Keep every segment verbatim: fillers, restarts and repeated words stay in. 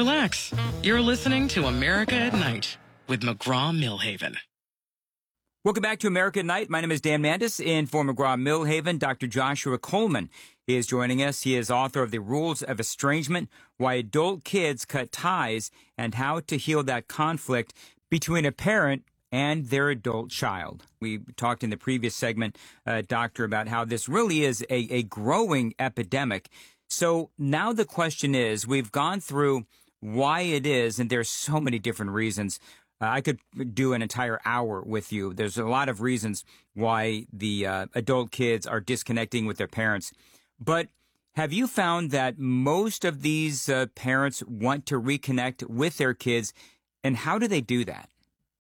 Relax. You're listening to America at Night with McGraw-Millhaven. Welcome back to America at Night. My name is Dan Mandis, in for McGraw-Millhaven. Doctor Joshua Coleman is joining us. He is author of The Rules of Estrangement, Why Adult Kids Cut Ties, and How to Heal That Conflict Between a Parent and Their Adult Child. We talked in the previous segment, uh, Doctor, about how this really is a, a growing epidemic. So now the question is, we've gone through why it is, and there's so many different reasons. Uh, I could do an entire hour with you. There's a lot of reasons why the uh, adult kids are disconnecting with their parents. But have you found that most of these uh, parents want to reconnect with their kids, and how do they do that?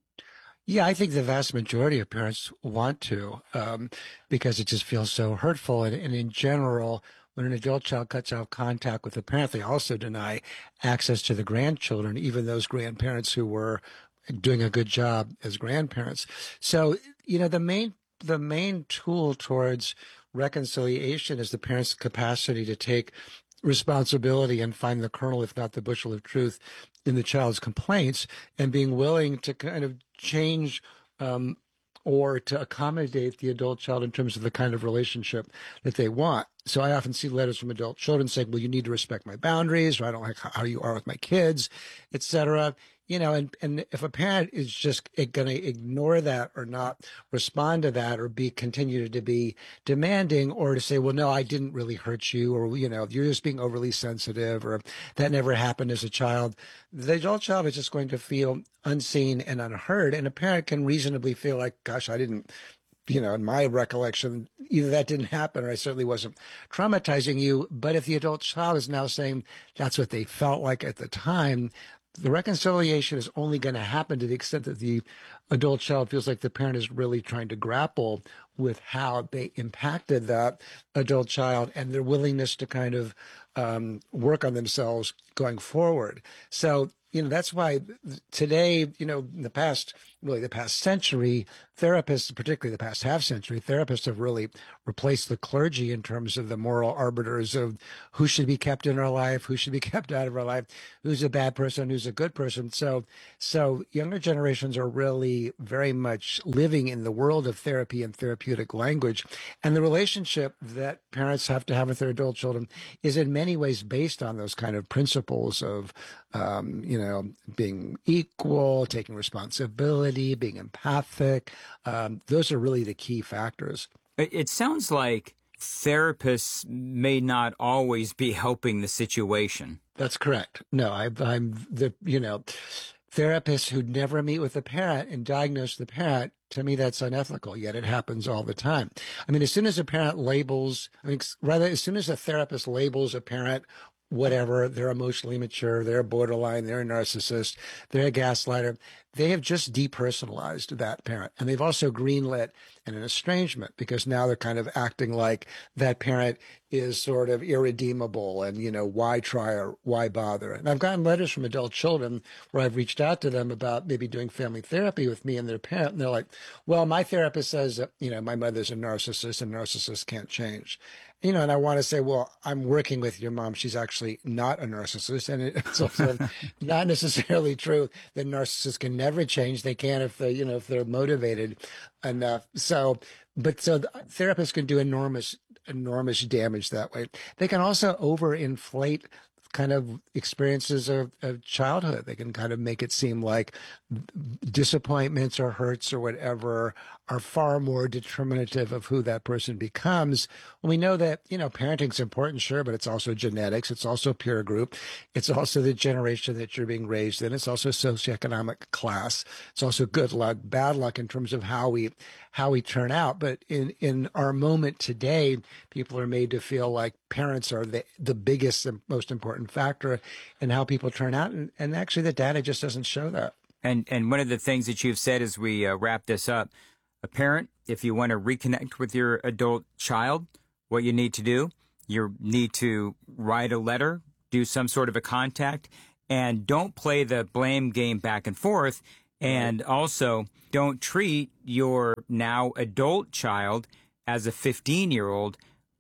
Yeah, I think the vast majority of parents want to, um, because it just feels so hurtful. And, and in general, when an adult child cuts off contact with the parent, they also deny access to the grandchildren, even those grandparents who were doing a good job as grandparents. So, you know, the main the main tool towards reconciliation is the parent's capacity to take responsibility and find the kernel, if not the bushel of truth, in the child's complaints, and being willing to kind of change um, or to accommodate the adult child in terms of the kind of relationship that they want. So I often see letters from adult children saying, well, you need to respect my boundaries, or I don't like how you are with my kids, et cetera. You know, and, and if a parent is just going to ignore that or not respond to that, or be continue to be demanding, or to say, well, no, I didn't really hurt you, or, you know, you're just being overly sensitive, or that never happened as a child, the adult child is just going to feel unseen and unheard. And a parent can reasonably feel like, gosh, I didn't, you know, in my recollection, either that didn't happen, or I certainly wasn't traumatizing you. But if the adult child is now saying that's what they felt like at the time, the reconciliation is only going to happen to the extent that the adult child feels like the parent is really trying to grapple with how they impacted that adult child and their willingness to kind of um, work on themselves going forward. So, you know, that's why today, you know, in the past, really the past century, therapists, particularly the past half century, therapists have really replaced the clergy in terms of the moral arbiters of who should be kept in our life, who should be kept out of our life, who's a bad person, who's a good person. So, so younger generations are really very much living in the world of therapy and therapeutic language. And the relationship that parents have to have with their adult children is in many ways based on those kind of principles of, um, you know, being equal, taking responsibility, being empathic. Um, those are really the key factors. It sounds like therapists may not always be helping the situation. That's correct. No, I, I'm the, you know, therapists who never meet with the parent and diagnose the parent, to me, that's unethical, yet it happens all the time. I mean, as soon as a parent labels, I mean, rather, as soon as a therapist labels a parent whatever, they're emotionally immature, they're borderline, they're a narcissist, they're a gaslighter, they have just depersonalized that parent. And they've also greenlit an estrangement, because now they're kind of acting like that parent is sort of irredeemable and, you know, why try or why bother? And I've gotten letters from adult children where I've reached out to them about maybe doing family therapy with me and their parent. And they're like, well, my therapist says that, you know, my mother's a narcissist and narcissists can't change. You know, and I want to say, well, I'm working with your mom. She's actually not a narcissist. And it's also not necessarily true that narcissists can never change. They can if they, you know, if they're motivated enough. So, but so therapists can do enormous, enormous damage that way. They can also overinflate kind of experiences of, of childhood. They can kind of make it seem like disappointments or hurts or whatever are far more determinative of who that person becomes. When we know that, you know, parenting's important, sure, but it's also genetics. It's also peer group. It's also the generation that you're being raised in. It's also socioeconomic class. It's also good luck, bad luck in terms of how we, how we turn out. But in, in our moment today, people are made to feel like parents are the, the biggest and most important factor in how people turn out. And, and actually the data just doesn't show that. And and one of the things that you've said as we uh, wrap this up, a parent, if you want to reconnect with your adult child, what you need to do, you need to write a letter, do some sort of a contact, and don't play the blame game back and forth. And also don't treat your now adult child as a fifteen-year-old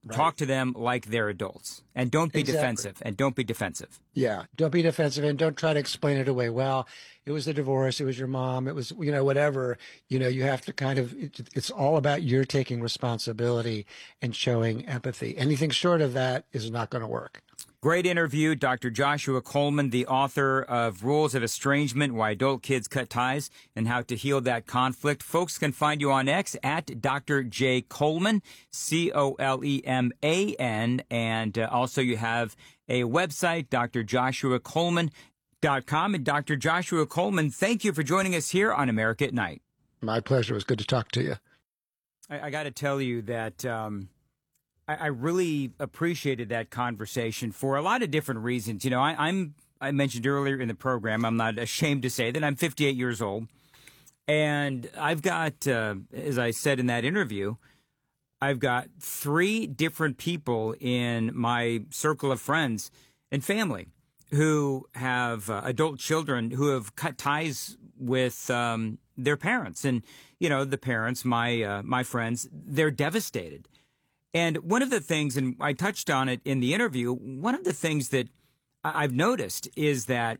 Right. Talk to them like they're adults, and don't be Exactly. defensive. And don't be defensive. Yeah. Don't be defensive and don't try to explain it away. Well, it was the divorce. It was your mom. It was, you know, whatever. You know, you have to kind of, it, it's all about your taking responsibility and showing empathy. Anything short of that is not going to work. Great interview, Doctor Joshua Coleman, the author of Rules of Estrangement, Why Adult Kids Cut Ties and How to Heal That Conflict. Folks can find you on X at Doctor J. Coleman, C O L E M A N. And uh, also you have a website, d r joshua coleman dot com. And Doctor Joshua Coleman, thank you for joining us here on America at Night. My pleasure. It was good to talk to you. I, I got to tell you that... Um, I really appreciated that conversation for a lot of different reasons. You know, I, I'm, I mentioned earlier in the program, I'm not ashamed to say that I'm fifty-eight years old. And I've got, uh, as I said in that interview, I've got three different people in my circle of friends and family who have uh, adult children who have cut ties with um, their parents. And, you know, the parents, my uh, my friends, they're devastated. And one of the things, and I touched on it in the interview, one of the things that I've noticed is that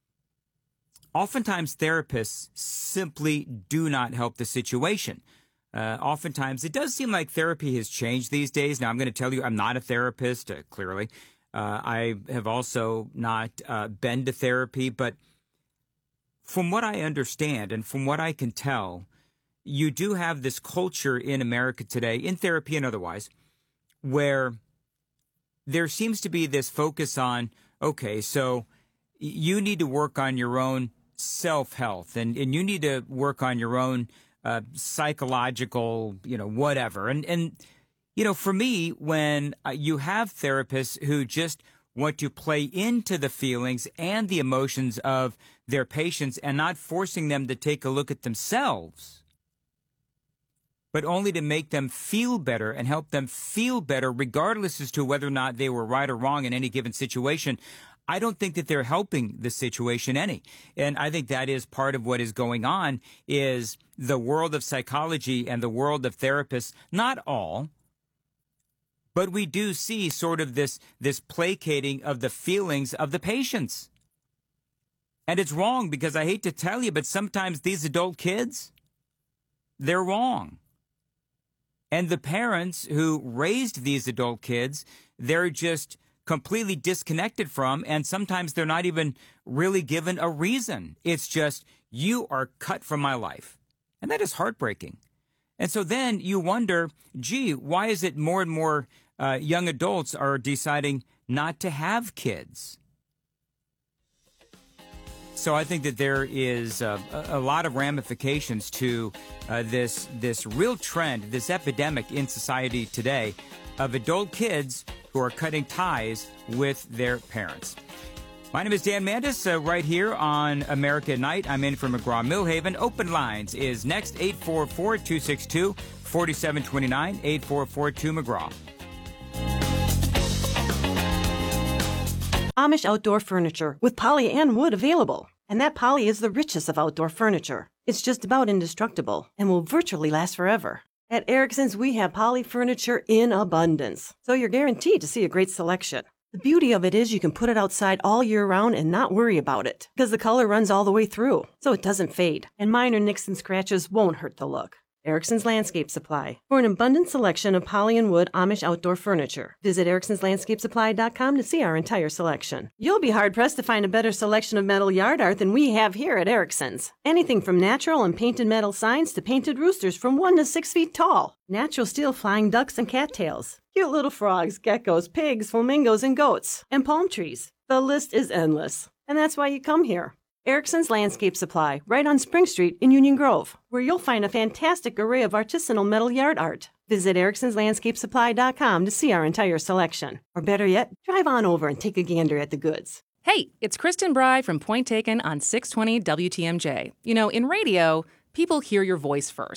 oftentimes therapists simply do not help the situation. Uh, oftentimes, it does seem like therapy has changed these days. Now, I'm going to tell you, I'm not a therapist, uh, clearly. Uh, I have also not uh, been to therapy. But from what I understand and from what I can tell, you do have this culture in America today, in therapy and otherwise, where there seems to be this focus on, okay, so you need to work on your own self-health and, and you need to work on your own uh, psychological, you know, whatever. And, and, you know, for me, when uh, you have therapists who just want to play into the feelings and the emotions of their patients and not forcing them to take a look at themselves, but only to make them feel better and help them feel better regardless as to whether or not they were right or wrong in any given situation, I don't think that they're helping the situation any. And I think that is part of what is going on is the world of psychology and the world of therapists, not all, but we do see sort of this, this placating of the feelings of the patients. And it's wrong because I hate to tell you, but sometimes these adult kids, they're wrong. And the parents who raised these adult kids, they're just completely disconnected from, and sometimes they're not even really given a reason. It's just, you are cut from my life. And that is heartbreaking. And so then you wonder, gee, why is it more and more uh, young adults are deciding not to have kids? So I think that there is uh, a, a lot of ramifications to uh, this this real trend, this epidemic in society today of adult kids who are cutting ties with their parents. My name is Dan Mandis, uh, right here on America at Night. I'm in for McGraw-Millhaven. Open Lines is next, eight four four, two six two, four seven two nine, eight four four two McGraw. Amish outdoor furniture with poly and wood available. And that poly is the richest of outdoor furniture. It's just about indestructible and will virtually last forever. At Erickson's, we have poly furniture in abundance, so you're guaranteed to see a great selection. The beauty of it is you can put it outside all year round and not worry about it, because the color runs all the way through, so it doesn't fade, and minor nicks and scratches won't hurt the look. Erickson's Landscape Supply. For an abundant selection of poly and wood Amish outdoor furniture, visit ericksons landscape supply dot com to see our entire selection. You'll be hard-pressed to find a better selection of metal yard art than we have here at Erickson's. Anything from natural and painted metal signs to painted roosters from one to six feet tall. Natural steel flying ducks and cattails. Cute little frogs, geckos, pigs, flamingos, and goats. And palm trees. The list is endless. And that's why you come here. Erickson's Landscape Supply, right on Spring Street in Union Grove, where you'll find a fantastic array of artisanal metal yard art. Visit ericksons landscape supply dot com to see our entire selection. Or better yet, drive on over and take a gander at the goods. Hey, it's Kristen Bry from Point Taken on six twenty W T M J. You know, in radio, people hear your voice first.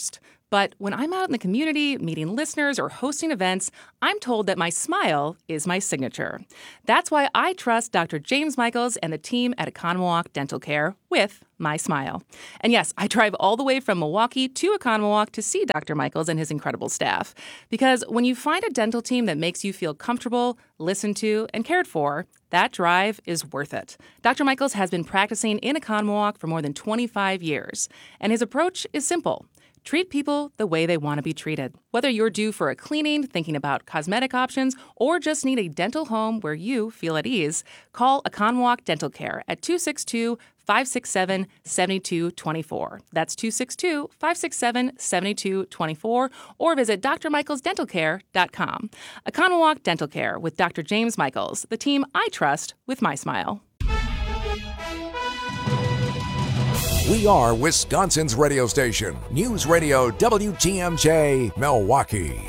But when I'm out in the community, meeting listeners or hosting events, I'm told that my smile is my signature. That's why I trust Doctor James Michaels and the team at Economawalk Dental Care with my smile. And yes, I drive all the way from Milwaukee to Economawalk to see Doctor Michaels and his incredible staff. Because when you find a dental team that makes you feel comfortable, listened to, and cared for, that drive is worth it. Doctor Michaels has been practicing in Economawalk for more than twenty-five years, and his approach is simple. Treat people the way they want to be treated. Whether you're due for a cleaning, thinking about cosmetic options, or just need a dental home where you feel at ease, call Economawalk Dental Care at two six two, five six seven, seven two two four. That's two six two, five six seven, seven two two four, or visit d r michaels dental care dot com. Economawalk Dental Care with Doctor James Michaels, the team I trust with my smile. We are Wisconsin's radio station, News Radio W T M J, Milwaukee.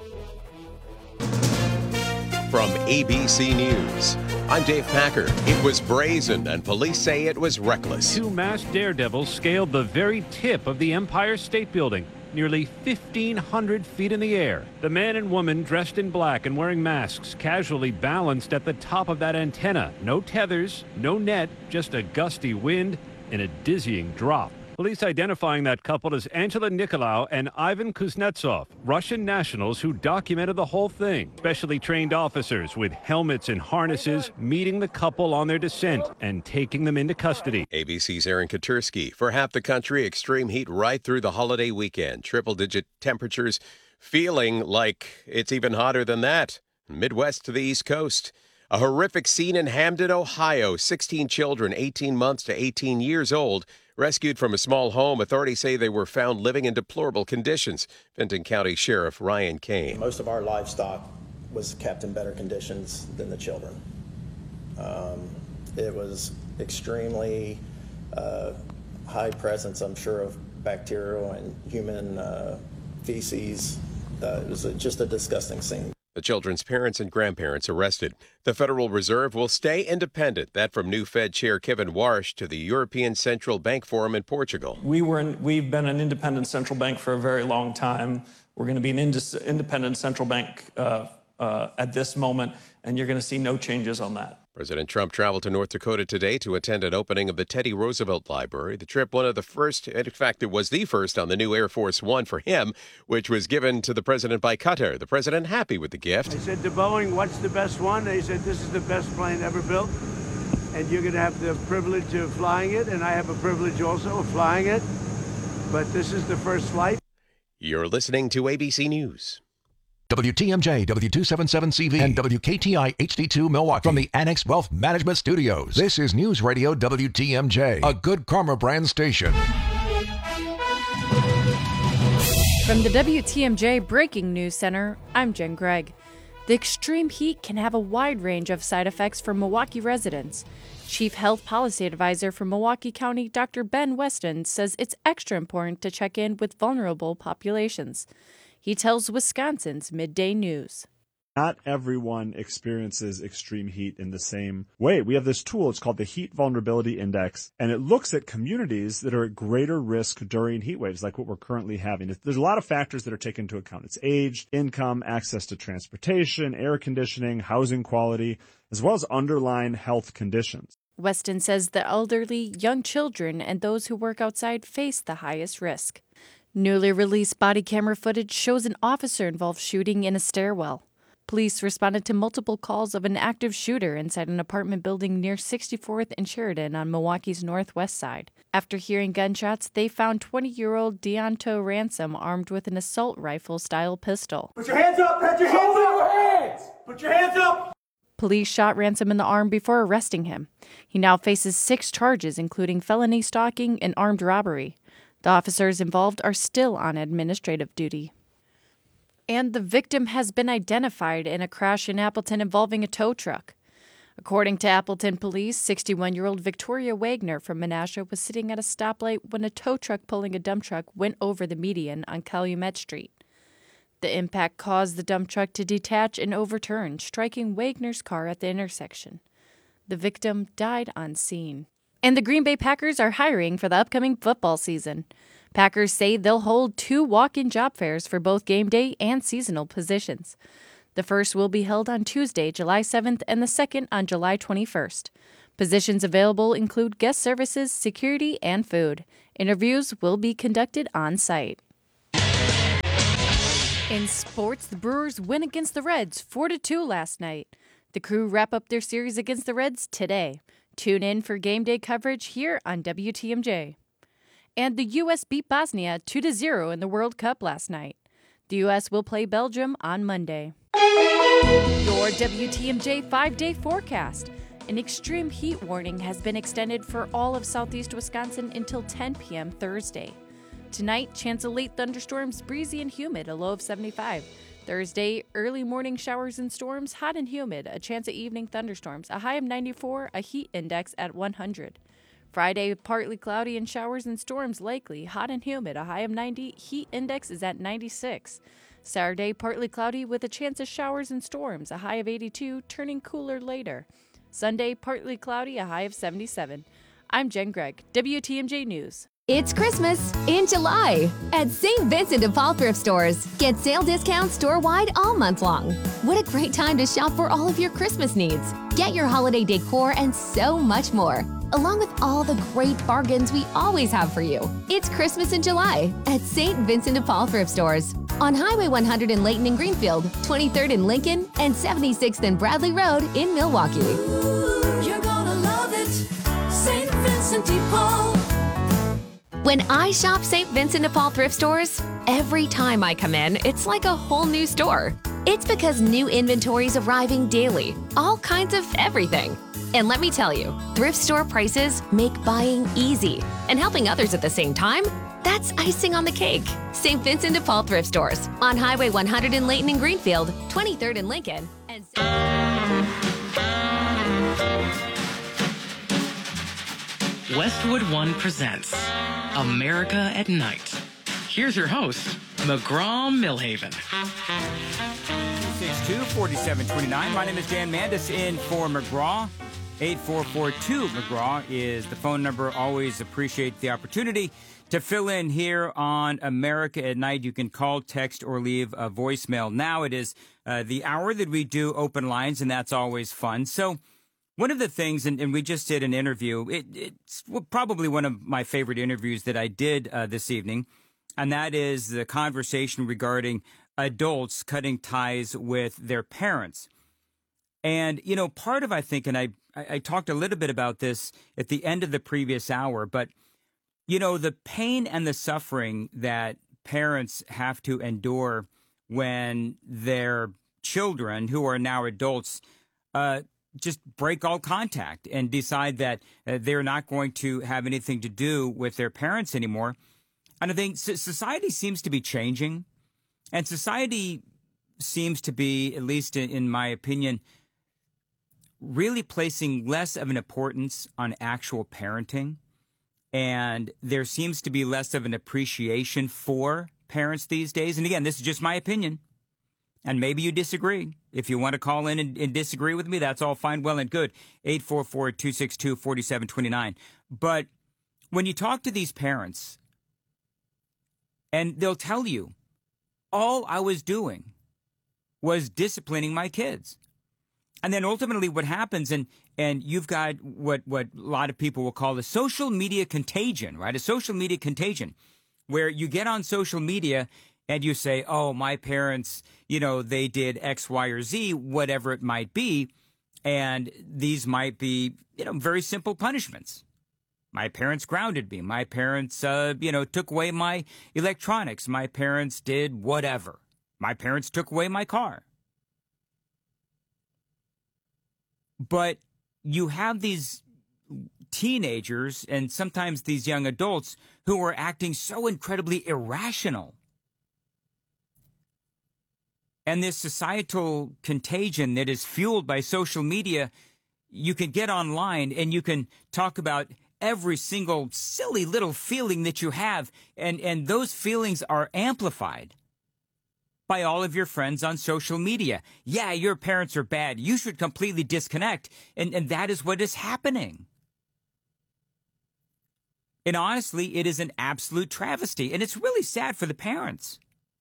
From A B C News, I'm Dave Packer. It was brazen, and police say it was reckless. Two masked daredevils scaled the very tip of the Empire State Building, nearly fifteen hundred feet in the air. The man and woman dressed in black and wearing masks casually balanced at the top of that antenna. No tethers, no net, just a gusty wind and a dizzying drop. Police identifying that couple as Angela Nikolaou and Ivan Kuznetsov, Russian nationals who documented the whole thing. Specially trained officers with helmets and harnesses meeting the couple on their descent and taking them into custody. A B C's Aaron Katursky. For half the country, extreme heat right through the holiday weekend. Triple-digit temperatures, feeling like it's even hotter than that. Midwest to the East Coast. A horrific scene in Hamden, Ohio. sixteen children, eighteen months to eighteen years old, rescued from a small home. Authorities say they were found living in deplorable conditions. Benton County Sheriff Ryan Kane. Most of our livestock was kept in better conditions than the children. Um, it was extremely uh, high presence, I'm sure, of bacterial and human uh, feces. Uh, it was a, just a disgusting scene. The children's parents and grandparents arrested. The Federal Reserve will stay independent. That from new Fed Chair Kevin Warsh to the European Central Bank Forum in Portugal. We were in, we've been an independent central bank for a very long time. We're going to be an ind- independent central bank uh, uh, at this moment, and you're going to see no changes on that. President Trump traveled to North Dakota today to attend an opening of the Teddy Roosevelt Library. The trip, one of the first, in fact, it was the first on the new Air Force One for him, which was given to the president by Qatar. The president happy with the gift. I said to Boeing, what's the best one? They said, this is the best plane ever built, and you're going to have the privilege of flying it, and I have a privilege also of flying it, but this is the first flight. You're listening to A B C News. W T M J, W two seventy-seven C V, and W K T I H D two Milwaukee. From the Annex Wealth Management Studios, this is News Radio W T M J, a Good Karma brand station. From the W T M J Breaking News Center, I'm Jen Gregg. The extreme heat can have a wide range of side effects for Milwaukee residents. Chief Health Policy Advisor for Milwaukee County, Doctor Ben Weston, says it's extra important to check in with vulnerable populations. He tells Wisconsin's Midday News. Not everyone experiences extreme heat in the same way. We have this tool, it's called the Heat Vulnerability Index, and it looks at communities that are at greater risk during heat waves, like what we're currently having. There's a lot of factors that are taken into account. It's age, income, access to transportation, air conditioning, housing quality, as well as underlying health conditions. Weston says the elderly, young children, and those who work outside face the highest risk. Newly released body camera footage shows an officer-involved shooting in a stairwell. Police responded to multiple calls of an active shooter inside an apartment building near sixty-fourth and Sheridan on Milwaukee's northwest side. After hearing gunshots, they found twenty-year-old Deonto Ransom armed with an assault rifle-style pistol. Put your hands up! Put your hands up! Put your hands up! Police shot Ransom in the arm before arresting him. He now faces six charges, including felony stalking and armed robbery. The officers involved are still on administrative duty. And the victim has been identified in a crash in Appleton involving a tow truck. According to Appleton police, sixty-one-year-old Victoria Wagner from Menasha was sitting at a stoplight when a tow truck pulling a dump truck went over the median on Calumet Street. The impact caused the dump truck to detach and overturn, striking Wagner's car at the intersection. The victim died on scene. And the Green Bay Packers are hiring for the upcoming football season. Packers say they'll hold two walk-in job fairs for both game day and seasonal positions. The first will be held on Tuesday, July seventh, and the second on July twenty-first. Positions available include guest services, security, and food. Interviews will be conducted on site. In sports, the Brewers win against the Reds four to two last night. The Crew wrap up their series against the Reds today. Tune in for game day coverage here on W T M J. And the U S beat Bosnia two to zero in the World Cup last night. The U S will play Belgium on Monday. Your W T M J five-day forecast. An extreme heat warning has been extended for all of southeast Wisconsin until ten p.m. Thursday. Tonight, chance of late thunderstorms, breezy and humid, a low of seventy-five. Thursday, early morning showers and storms, hot and humid, a chance of evening thunderstorms, a high of ninety-four, a heat index at one hundred. Friday, partly cloudy and showers and storms likely, hot and humid, a high of ninety, heat index is at ninety-six. Saturday, partly cloudy with a chance of showers and storms, a high of eighty-two, turning cooler later. Sunday, partly cloudy, a high of seventy-seven. I'm Jen Gregg, W T M J News. It's Christmas in July at Saint Vincent de Paul Thrift Stores. Get sale discounts store-wide all month long. What a great time to shop for all of your Christmas needs. Get your holiday decor and so much more, along with all the great bargains we always have for you. It's Christmas in July at Saint Vincent de Paul Thrift Stores on Highway one hundred in Layton and Greenfield, twenty-third in Lincoln, and seventy-sixth and Bradley Road in Milwaukee. Ooh, you're gonna love it, Saint Vincent de Paul. When I shop Saint Vincent de Paul Thrift Stores, every time I come in, it's like a whole new store. It's because new inventory is arriving daily, all kinds of everything. And let me tell you, thrift store prices make buying easy. And helping others at the same time, that's icing on the cake. Saint Vincent de Paul Thrift Stores on Highway one hundred in Layton and Greenfield, twenty-third in Lincoln, and Westwood One presents America at Night. Here's your host, McGraw Millhaven. two six two, four seven two nine. My name is Dan Mandis in for McGraw. eight four four two McGraw is the phone number. Always appreciate the opportunity to fill in here on America at Night. You can call, text, or leave a voicemail. Now it is uh, the hour that we do open lines, and that's always fun. So one of the things, and, and we just did an interview, it, it's probably one of my favorite interviews that I did uh, this evening, and that is the conversation regarding adults cutting ties with their parents. And, you know, part of, I think, and I, I, I talked a little bit about this at the end of the previous hour, but, you know, the pain and the suffering that parents have to endure when their children, who are now adults, uh, just break all contact and decide that uh, they're not going to have anything to do with their parents anymore. And I think society seems to be changing, and society seems to be, at least in, in my opinion, really placing less of an importance on actual parenting. And there seems to be less of an appreciation for parents these days. And again, this is just my opinion. And maybe you disagree. If you want to call in and, and disagree with me, that's all fine, well and good. eight four four, two six two, four seven two nine. But when you talk to these parents, and they'll tell you, all I was doing was disciplining my kids. And then ultimately what happens, and and you've got what, what a lot of people will call the social media contagion, right? A social media contagion, where you get on social media and you say, oh, my parents, you know, they did X, Y, or Z, whatever it might be. And these might be, you know, very simple punishments. My parents grounded me. My parents, uh, you know, took away my electronics. My parents did whatever. My parents took away my car. But you have these teenagers and sometimes these young adults who are acting so incredibly irrational. And this societal contagion that is fueled by social media, you can get online and you can talk about every single silly little feeling that you have. And, and those feelings are amplified by all of your friends on social media. Yeah, your parents are bad. You should completely disconnect. And, and that is what is happening. And honestly, it is an absolute travesty. And it's really sad for the parents.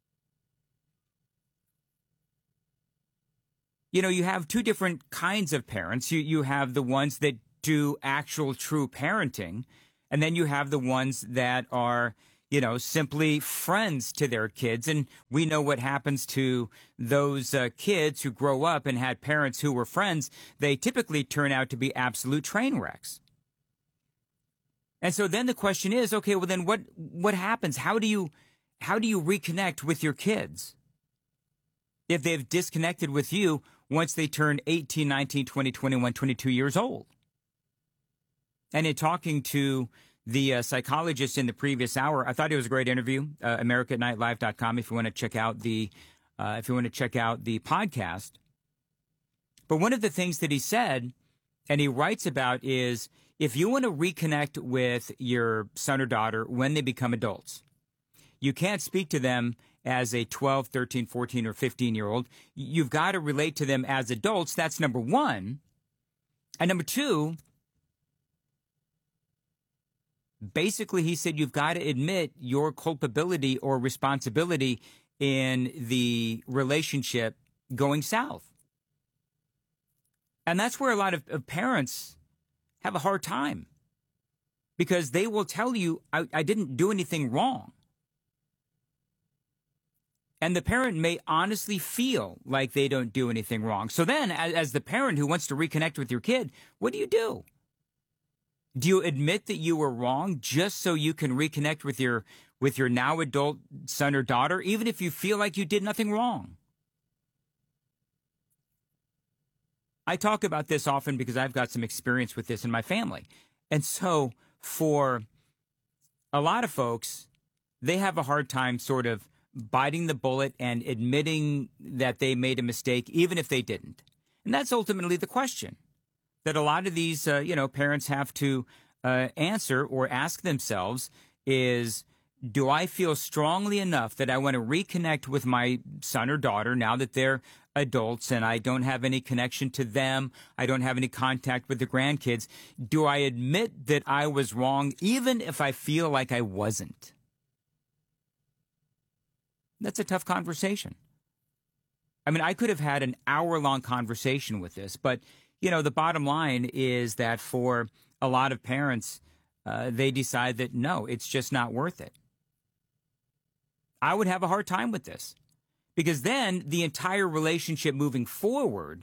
You know, you have two different kinds of parents. You, you have the ones that do actual true parenting, and then you have the ones that are, you know, simply friends to their kids. And we know what happens to those uh, kids who grow up and had parents who were friends. They typically turn out to be absolute train wrecks. And so then the question is, okay, well then what what happens? How do you how do you reconnect with your kids if they've disconnected with you once they turn eighteen, nineteen, twenty, twenty-one, twenty-two years old? And in talking to the uh, psychologist in the previous hour, I thought it was a great interview. Uh, America at Night Live dot com if you want to check out the uh, if you want to check out the podcast. But one of the things that he said, and he writes about, is if you want to reconnect with your son or daughter when they become adults, you can't speak to them as a twelve, thirteen, fourteen, or fifteen-year-old. You've got to relate to them as adults. That's number one. And number two, basically, he said you've got to admit your culpability or responsibility in the relationship going south. And that's where a lot of, of parents have a hard time, because they will tell you, I, I didn't do anything wrong. And the parent may honestly feel like they don't do anything wrong. So then, as, as the parent who wants to reconnect with your kid, what do you do? Do you admit that you were wrong just so you can reconnect with your with your now adult son or daughter, even if you feel like you did nothing wrong? I talk about this often because I've got some experience with this in my family. And so for a lot of folks, they have a hard time sort of biting the bullet and admitting that they made a mistake, even if they didn't. And that's ultimately the question that a lot of these, uh, you know, parents have to uh, answer or ask themselves is, do I feel strongly enough that I want to reconnect with my son or daughter now that they're adults and I don't have any connection to them, I don't have any contact with the grandkids? Do I admit that I was wrong, even if I feel like I wasn't? That's a tough conversation. I mean, I could have had an hour-long conversation with this, but, you know, the bottom line is that for a lot of parents, uh, they decide that, no, it's just not worth it. I would have a hard time with this, because then the entire relationship moving forward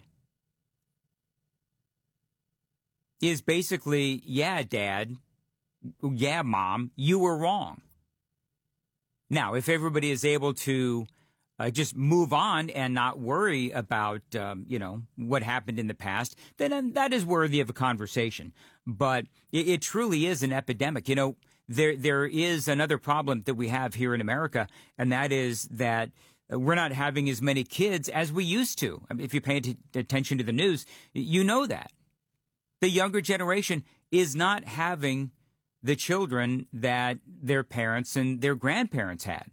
is basically, yeah, Dad, yeah, Mom, you were wrong. Now, if everybody is able to uh, just move on and not worry about, um, you know, what happened in the past, then that is worthy of a conversation. But it, it truly is an epidemic. You know, there there is another problem that we have here in America, and that is that we're not having as many kids as we used to. I mean, if you pay t- attention to the news, you know that. The younger generation is not having the children that their parents and their grandparents had.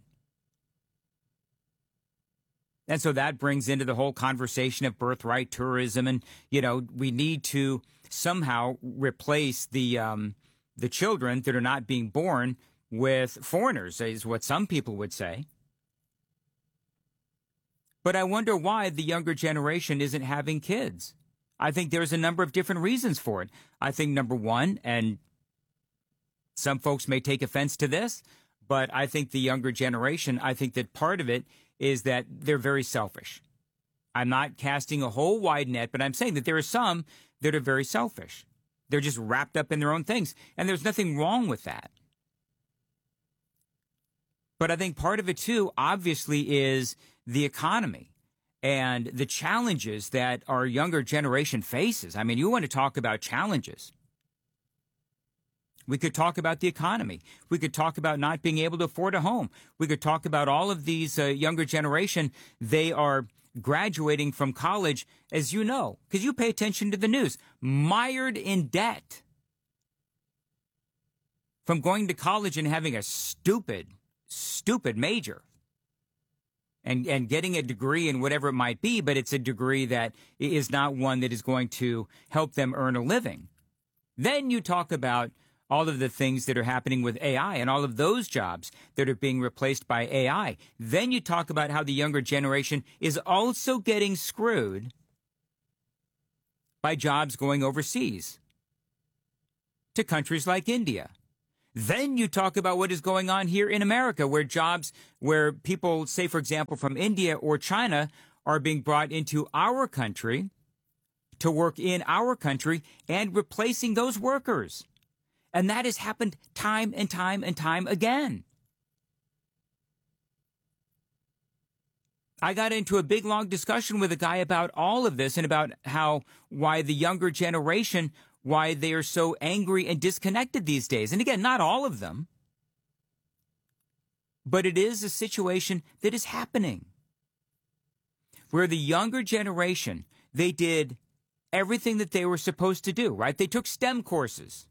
And so that brings into the whole conversation of birthright tourism. And, you know, we need to somehow replace the um, the children that are not being born with foreigners, is what some people would say. But I wonder why the younger generation isn't having kids. I think there's a number of different reasons for it. I think number one, and some folks may take offense to this, but I think the younger generation, I think that part of it is that they're very selfish. I'm not casting a whole wide net, but I'm saying that there are some that are very selfish. They're just wrapped up in their own things, and there's nothing wrong with that. But I think part of it, too, obviously, is the economy and the challenges that our younger generation faces. I mean, you want to talk about challenges. We could talk about the economy. We could talk about not being able to afford a home. We could talk about all of these uh, younger generation. They are graduating from college, as you know, because you pay attention to the news, mired in debt from going to college and having a stupid, stupid major and, and getting a degree in whatever it might be, but it's a degree that is not one that is going to help them earn a living. Then you talk about all of the things that are happening with A I and all of those jobs that are being replaced by A I. Then you talk about how the younger generation is also getting screwed by jobs going overseas to countries like India. Then you talk about what is going on here in America, where jobs, where people, say, for example, from India or China are being brought into our country to work in our country and replacing those workers. And that has happened time and time and time again. I got into a big, long discussion with a guy about all of this and about how, why the younger generation, why they are so angry and disconnected these days. And again, not all of them, but it is a situation that is happening where the younger generation, they did everything that they were supposed to do, right? They took STEM courses,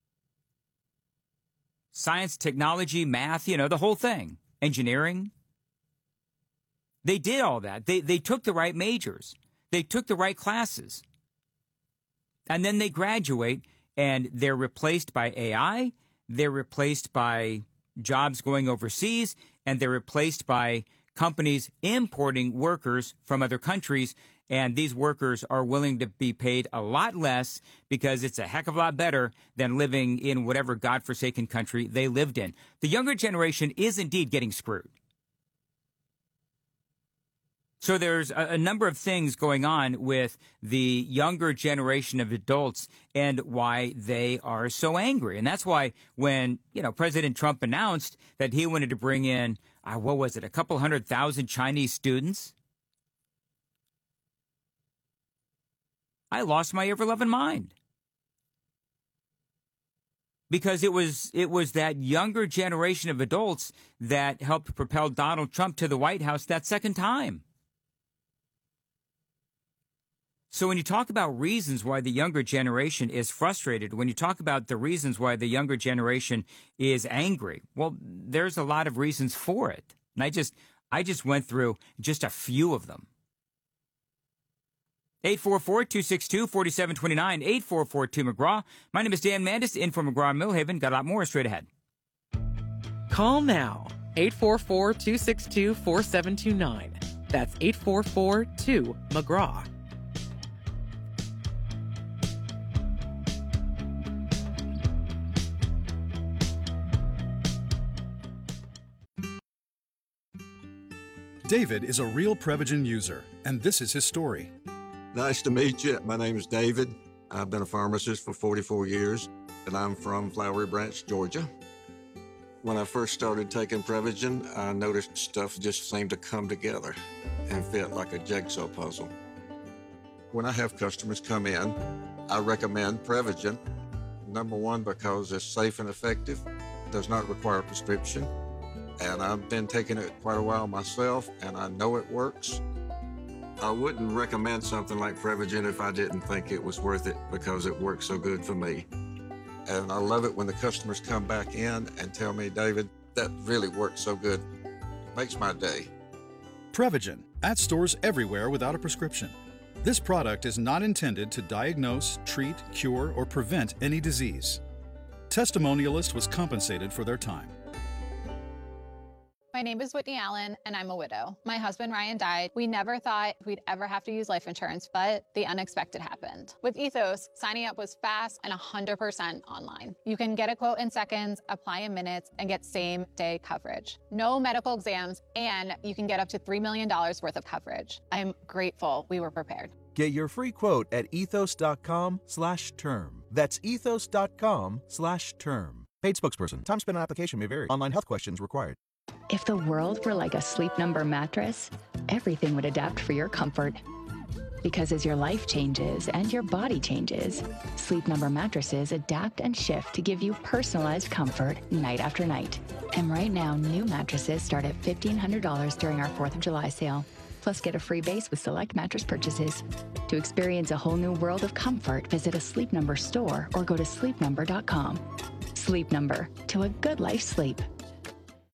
science, technology, math, you know, the whole thing, engineering. They did all that. They, they took the right majors. They took the right classes. And then they graduate and they're replaced by A I. They're replaced by jobs going overseas, and they're replaced by companies importing workers from other countries. And these workers are willing to be paid a lot less because it's a heck of a lot better than living in whatever godforsaken country they lived in. The younger generation is indeed getting screwed. So there's a, a number of things going on with the younger generation of adults and why they are so angry. And that's why when, you know, President Trump announced that he wanted to bring in, uh, what was it, a couple hundred thousand Chinese students, I lost my ever-loving mind. Because it was it was that younger generation of adults that helped propel Donald Trump to the White House that second time. So when you talk about reasons why the younger generation is frustrated, when you talk about the reasons why the younger generation is angry, well, there's a lot of reasons for it. And I just I just went through just a few of them. eight four four, two six two, four seven two nine, eight four four two McGraw. My name is Dan Mandis, in for McGraw and Millhaven. Got a lot more straight ahead. Call now, eight four four, two six two, four seven two nine. That's eight four four two McGraw. David is a real Prevagen user, and this is his story. Nice to meet you. My name is David. I've been a pharmacist for forty-four years, and I'm from Flowery Branch, Georgia. When I first started taking Prevagen, I noticed stuff just seemed to come together and fit like a jigsaw puzzle. When I have customers come in, I recommend Prevagen. Number one, because it's safe and effective, does not require a prescription, and I've been taking it quite a while myself, and I know it works. I wouldn't recommend something like Prevagen if I didn't think it was worth it, because it works so good for me. And I love it when the customers come back in and tell me, David, that really works so good. Makes my day. Prevagen, at stores everywhere without a prescription. This product is not intended to diagnose, treat, cure, or prevent any disease. Testimonialist was compensated for their time. My name is Whitney Allen, and I'm a widow. My husband, Ryan, died. We never thought we'd ever have to use life insurance, but the unexpected happened. With Ethos, signing up was fast and one hundred percent online. You can get a quote in seconds, apply in minutes, and get same-day coverage. No medical exams, and you can get up to three million dollars worth of coverage. I'm grateful we were prepared. Get your free quote at ethos.com slash term. That's ethos.com slash term. Paid spokesperson. Time spent on application may vary. Online health questions required. If the world were like a Sleep Number mattress, everything would adapt for your comfort. Because as your life changes and your body changes, Sleep Number mattresses adapt and shift to give you personalized comfort night after night. And right now, new mattresses start at fifteen hundred dollars during our fourth of July sale. Plus, get a free base with select mattress purchases. To experience a whole new world of comfort, visit a Sleep Number store or go to sleep number dot com. Sleep Number, to a good life sleep.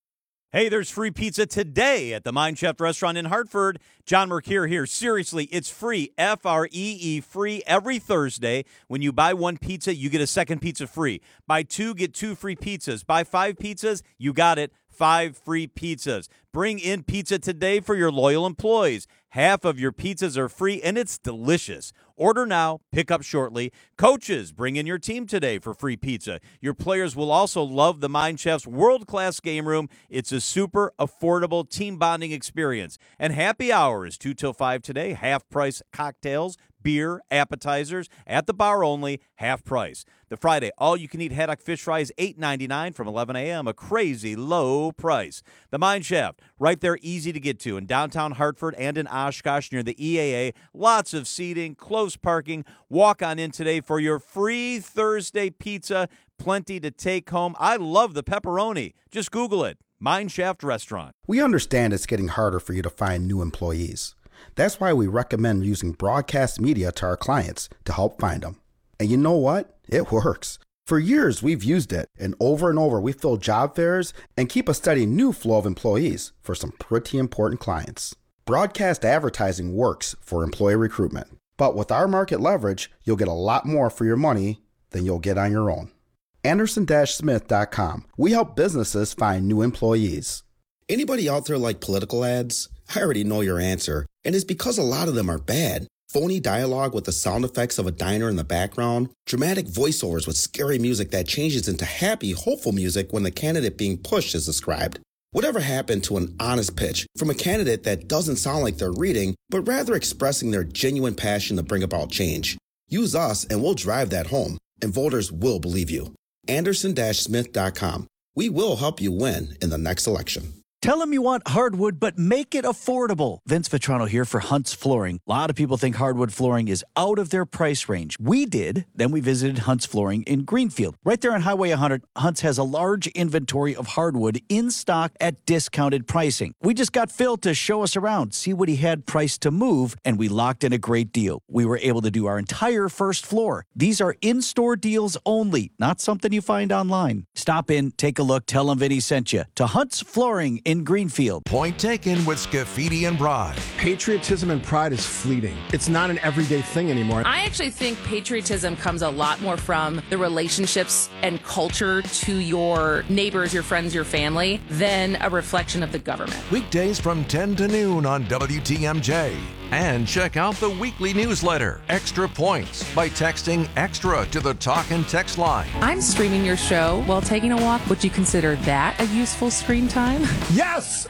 Hey, there's free pizza today at the Mind Chef restaurant in Hartford. John Mercure here. Seriously, it's free. F R E E, free every Thursday. When you buy one pizza, you get a second pizza free. Buy two, get two free pizzas. Buy five pizzas, you got it. Five free pizzas. Bring in pizza today for your loyal employees. Half of your pizzas are free, and it's delicious. Order now, pick up shortly. Coaches, bring in your team today for free pizza. Your players will also love the Mind Chef's world-class game room. It's a super affordable team bonding experience. And happy hour is two till five today. Half-price cocktails, beer, appetizers, at the bar only, half price. The Friday, all-you-can-eat haddock fish fries, eight ninety-nine from eleven a.m., a crazy low price. The Mind Chef, right there, easy to get to in downtown Hartford and in Oshkosh near the E A A. Lots of seating, close parking. Walk on in today for your free Thursday pizza. Plenty to take home. I love the pepperoni. Just Google it. Mind Chef Restaurant. We understand it's getting harder for you to find new employees. That's why we recommend using broadcast media to our clients to help find them. And you know what? It works. For years, we've used it, and over and over, we fill job fairs and keep a steady new flow of employees for some pretty important clients. Broadcast advertising works for employee recruitment. But with our market leverage, you'll get a lot more for your money than you'll get on your own. Anderson Smith dot com. We help businesses find new employees. Anybody out there like political ads? I already know your answer, and it's because a lot of them are bad. Phony dialogue with the sound effects of a diner in the background, dramatic voiceovers with scary music that changes into happy, hopeful music when the candidate being pushed is described. Whatever happened to an honest pitch from a candidate that doesn't sound like they're reading, but rather expressing their genuine passion to bring about change? Use us and we'll drive that home, and voters will believe you. Anderson Smith dot com. We will help you win in the next election. Tell them you want hardwood, but make it affordable. Vince Vitrano here for Hunt's Flooring. A lot of people think hardwood flooring is out of their price range. We did. Then we visited Hunt's Flooring in Greenfield. Right there on Highway one hundred, Hunt's has a large inventory of hardwood in stock at discounted pricing. We just got Phil to show us around, see what he had priced to move, and we locked in a great deal. We were able to do our entire first floor. These are in-store deals only, not something you find online. Stop in, take a look, tell them Vinny sent you to Hunt's Flooring in Greenfield. Point taken with Scafidi and Bride. Patriotism and pride is fleeting. It's not an everyday thing anymore. I actually think patriotism comes a lot more from the relationships and culture to your neighbors, your friends, your family, than a reflection of the government. Weekdays from ten to noon on W T M J. And check out the weekly newsletter, Extra Points, by texting EXTRA to the talk and text line. I'm streaming your show while taking a walk. Would you consider that a useful screen time? Yes!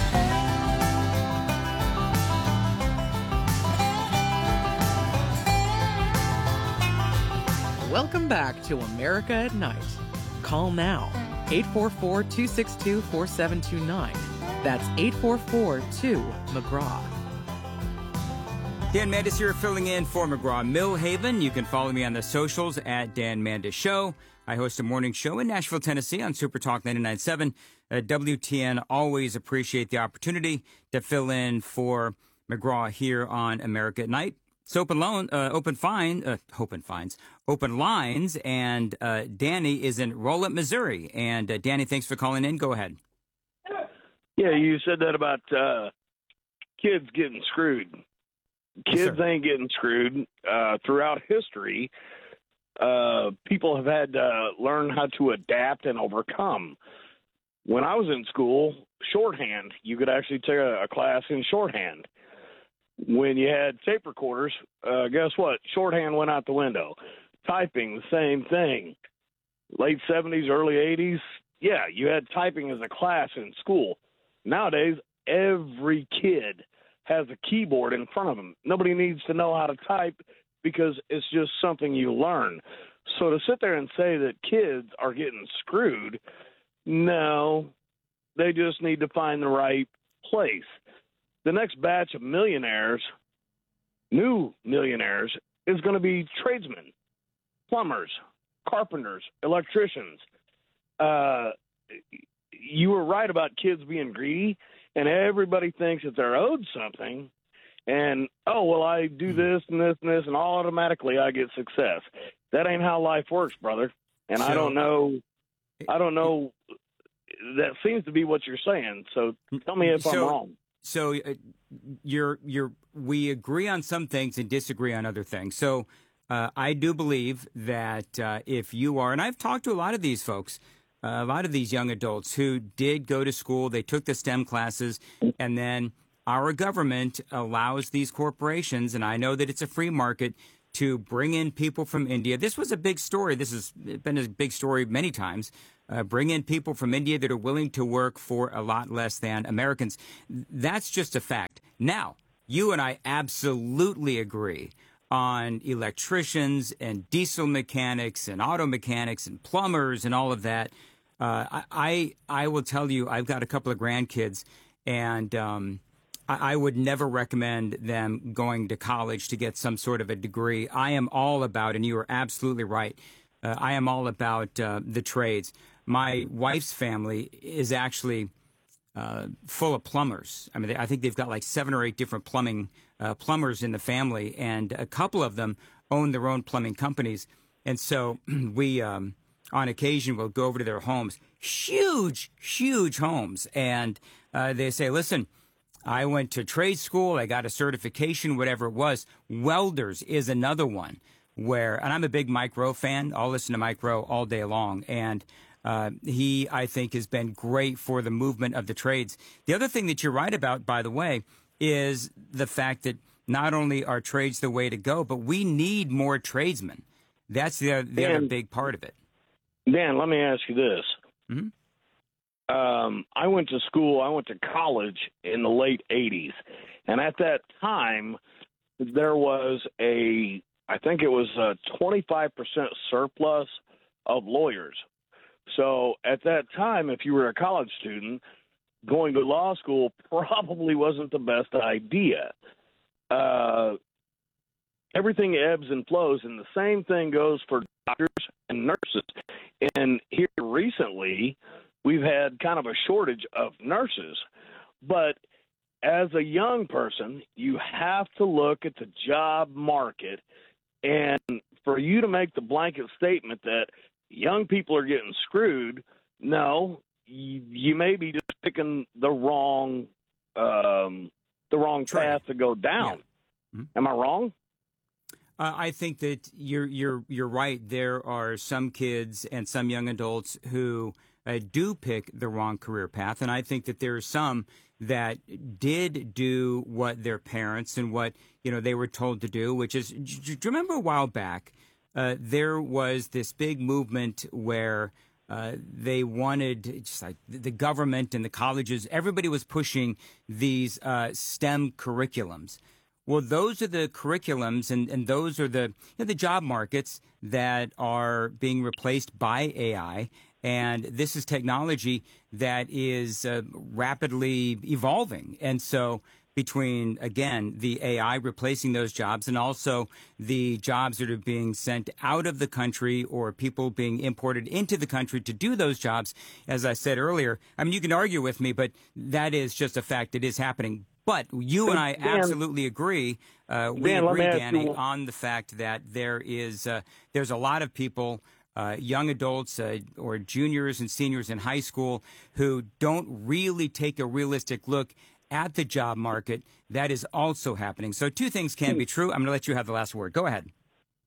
Welcome back to America at Night. Call now, eight four four, two six two, four seven two nine. That's eight four four, two, McGraw. Dan Mandis here filling in for McGraw-Millhaven. You can follow me on the socials at Dan Mandis Show. I host a morning show in Nashville, Tennessee on Super Talk ninety-nine point seven. Uh, W T N, always appreciate the opportunity to fill in for McGraw here on America at Night. It's open loan, uh, open fine, uh, open fines, open lines, and uh, Danny is in Rolla, Missouri. And uh, Danny, thanks for calling in. Go ahead. Yeah, you said that about uh, kids getting screwed. Kids ain't getting screwed. Uh, throughout history, uh, people have had to learn how to adapt and overcome. When I was in school, shorthand, you could actually take a, a class in shorthand. When you had tape recorders, uh, guess what? Shorthand went out the window. Typing, the same thing. Late seventies, early eighties, yeah, you had typing as a class in school. Nowadays, every kid has a keyboard in front of them. Nobody needs to know how to type because it's just something you learn. So to sit there and say that kids are getting screwed, no, they just need to find the right place. The next batch of millionaires, new millionaires, is going to be tradesmen, plumbers, carpenters, electricians. Uh, you were right about kids being greedy, and everybody thinks that they're owed something. And, oh, well, I do this and this and this, and automatically I get success. That ain't how life works, brother. And so, I don't know, I don't know that seems to be what you're saying. So tell me if so, I'm wrong. So uh, you're you're we agree on some things and disagree on other things. So uh, I do believe that uh, if you are, and I've talked to a lot of these folks, uh, a lot of these young adults who did go to school, they took the STEM classes, and then our government allows these corporations, and I know that it's a free market, to bring in people from India. This was a big story. This has been a big story many times. Uh, bring in people from India that are willing to work for a lot less than Americans. That's just a fact. Now, you and I absolutely agree on electricians and diesel mechanics and auto mechanics and plumbers and all of that. Uh, I, I will tell you, I've got a couple of grandkids, and um, I, I would never recommend them going to college to get some sort of a degree. I am all about, and you are absolutely right, uh, I am all about uh, the trades. My wife's family is actually uh, full of plumbers. I mean, they, I think they've got like seven or eight different plumbing uh, plumbers in the family, and a couple of them own their own plumbing companies. And so we, um, on occasion, will go over to their homes, huge, huge homes, and uh, they say, listen, I went to trade school, I got a certification, whatever it was. Welders is another one where, and I'm a big Mike Rowe fan. I'll listen to Mike Rowe all day long, and Uh, he, I think, has been great for the movement of the trades. The other thing that you're right about, by the way, is the fact that not only are trades the way to go, but we need more tradesmen. That's the, the Dan, other big part of it. Dan, let me ask you this. Mm-hmm. Um, I went to school, I went to college in the late eighties. And at that time, there was a, I think it was a twenty-five percent surplus of lawyers. So at that time, if you were a college student, going to law school probably wasn't the best idea. Uh, everything ebbs and flows, and the same thing goes for doctors and nurses. And here recently, we've had kind of a shortage of nurses. But as a young person, you have to look at the job market. And for you to make the blanket statement that young people are getting screwed, no, you, you may be just picking the wrong um, the wrong path to go down. Yeah. Mm-hmm. Am I wrong? Uh, I think that you're you're you're right. There are some kids and some young adults who uh, do pick the wrong career path, and I think that there are some that did do what their parents and what you know they were told to do, which is. Do you remember a while back? Uh, there was this big movement where uh, they wanted, just like the government and the colleges, everybody was pushing these uh, STEM curriculums. Well, those are the curriculums and, and those are the, you know, the job markets that are being replaced by A I. And this is technology that is uh, rapidly evolving. And so between, again, the A I replacing those jobs and also the jobs that are being sent out of the country or people being imported into the country to do those jobs, as I said earlier, I mean, you can argue with me, but that is just a fact. It is happening. But you and I Dan, absolutely agree. Uh, we Dan, agree, you- Danny, on the fact that there is uh, there's a lot of people, uh, young adults uh, or juniors and seniors in high school who don't really take a realistic look at the job market. That is also happening. So two things can be true. I'm going to let you have the last word. Go ahead.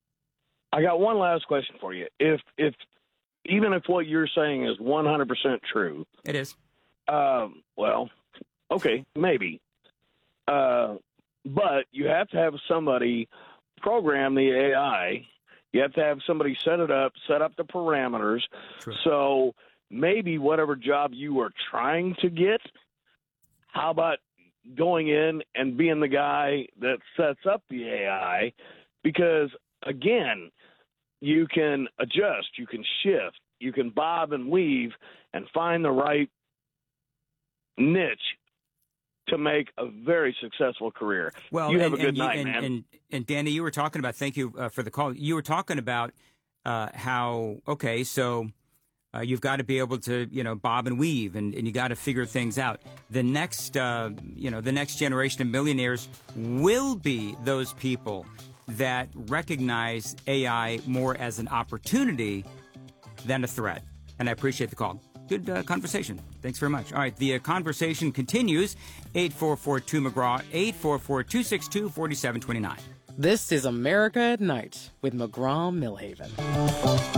I got one last question for you. If if even if what you're saying is one hundred percent true, it is. Um, well, okay, maybe. Uh, but you have to have somebody program the A I. You have to have somebody set it up, set up the parameters. True. So maybe whatever job you are trying to get, how about going in and being the guy that sets up the A I? Because, again, you can adjust, you can shift, you can bob and weave and find the right niche to make a very successful career. Well, you have and, a good and, you- night, and, man. And, and Danny, you were talking about, thank you uh, for the call. You were talking about uh, how, okay, so uh, you've got to be able to, you know, bob and weave and, and you got to figure things out. The next, uh, you know, the next generation of millionaires will be those people that recognize A I more as an opportunity than a threat. And I appreciate the call. good uh, conversation. Thanks very much. All right, the uh, conversation continues. eight four four two McGraw, eight four four, two six two, four seven two nine. This is America at Night with McGraw Millhaven.